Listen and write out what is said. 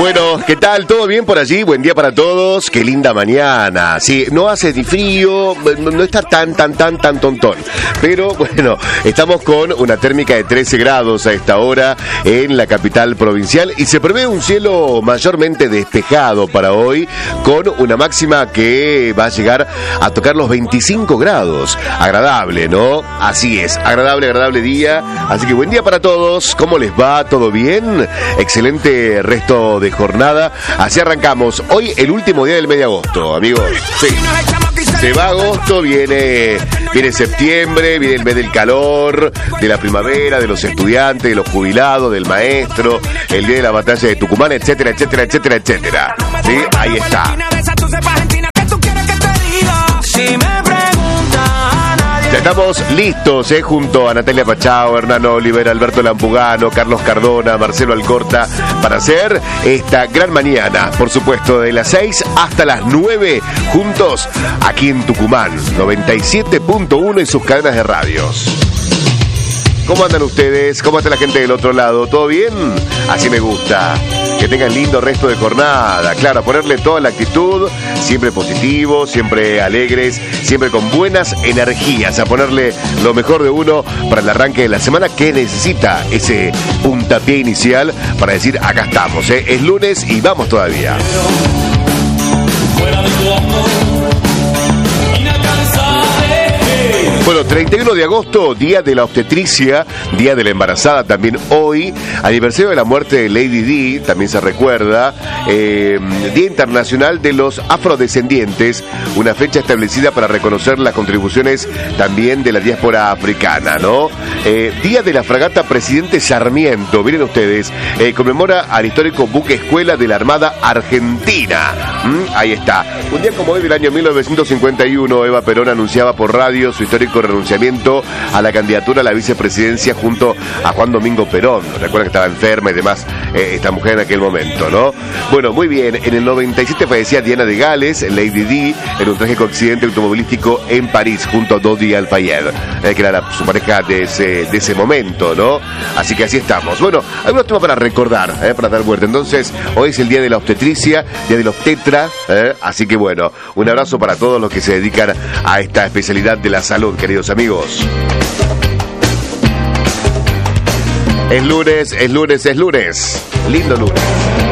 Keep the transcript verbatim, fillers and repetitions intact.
Bueno, ¿qué tal? ¿Todo bien por allí? Buen día para todos. Qué linda mañana. Sí, no hace ni frío, no está tan, tan, tan, tan tontón. Pero bueno, estamos con una térmica de trece grados a esta hora en la capital provincial y se prevé un cielo mayormente despejado para hoy con una máxima que va a llegar a tocar los veinticinco grados. Agradable, ¿no? Así es, agradable, agradable día. Así que buen día para todos. ¿Cómo les va? ¿Todo bien? Excelente resto de jornada. Así arrancamos. Hoy el último día del mes de agosto, amigos. Sí. Se va agosto, viene, viene septiembre, viene el mes del calor, de la primavera, de los estudiantes, de los jubilados, del maestro, el día de la batalla de Tucumán, etcétera, etcétera, etcétera, etcétera. Sí, ahí está. Ya estamos listos, eh, junto a Natalia Pachao, Hernán Oliver, Alberto Lampugano, Carlos Cardona, Marcelo Alcorta, para hacer esta gran mañana, por supuesto, de las seis hasta las nueve, juntos aquí en Tucumán, noventa y siete punto uno y sus cadenas de radios. ¿Cómo andan ustedes? ¿Cómo está la gente del otro lado? ¿Todo bien? Así me gusta. Que tengan lindo resto de jornada. Claro, a ponerle toda la actitud, siempre positivos, siempre alegres, siempre con buenas energías. A ponerle lo mejor de uno para el arranque de la semana que necesita ese puntapié inicial para decir, acá estamos, ¿eh? Es lunes y vamos todavía. Bueno, treinta y uno de agosto, Día de la Obstetricia, Día de la Embarazada también hoy, aniversario de la muerte de Lady Di, también se recuerda, eh, Día Internacional de los Afrodescendientes, una fecha establecida para reconocer las contribuciones también de la diáspora africana, ¿no? Eh, Día de la Fragata Presidente Sarmiento, miren ustedes, eh, conmemora al histórico buque escuela de la Armada Argentina. ¿Mm? Ahí está. Un día como hoy del año mil novecientos cincuenta y uno, Eva Perón anunciaba por radio su histórico renunciamiento a la candidatura a la vicepresidencia junto a Juan Domingo Perón. Recuerdan que estaba enferma y demás eh, esta mujer en aquel momento, ¿no? Bueno, muy bien. En el noventa y siete fallecía Diana de Gales, Lady Di, en un trágico accidente automovilístico en París junto a Dodi Al-Fayed, eh, que era la, su pareja de ese, de ese momento, ¿no? Así que así estamos. Bueno, algunos temas para recordar, eh, para dar vuelta. Entonces, hoy es el Día de la Obstetricia, Día de la Obstetra, eh, así que bueno, un abrazo para todos los que se dedican a esta especialidad de la salud, queridos amigos. Es lunes, es lunes, es lunes. Lindo lunes.